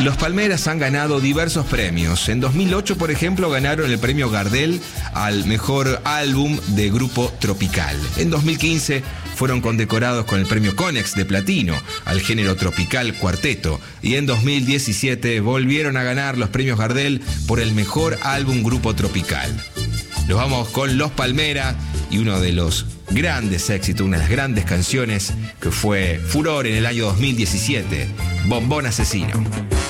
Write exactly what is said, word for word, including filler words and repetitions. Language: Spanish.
Los Palmeras han ganado diversos premios. En dos mil ocho, por ejemplo, ganaron el premio Gardel al mejor álbum de grupo tropical. En dos mil quince fueron condecorados con el premio Conex de platino al género tropical cuarteto. Y en dos mil diecisiete volvieron a ganar los premios Gardel por el mejor álbum grupo tropical. Nos vamos con Los Palmeras y uno de los grandes éxitos, una de las grandes canciones que fue furor en el año dos mil diecisiete, Bombón Asesino.